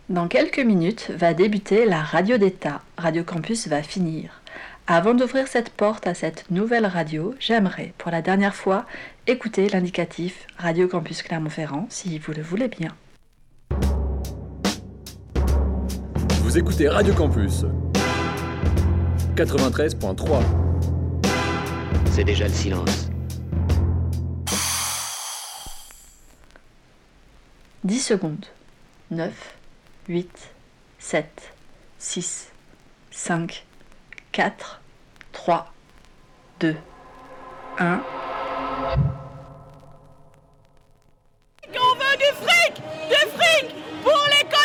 Dans quelques minutes va débuter la radio d'État. Radio Campus va finir. Avant d'ouvrir cette porte à cette nouvelle radio, j'aimerais, pour la dernière fois, écouter l'indicatif Radio Campus Clermont-Ferrand, si vous le voulez bien. Vous écoutez Radio Campus 93.3. C'est déjà le silence. 10 secondes. 9, 8, 7, 6, 5, 4, 3, 2, 1. On veut du fric pour l'école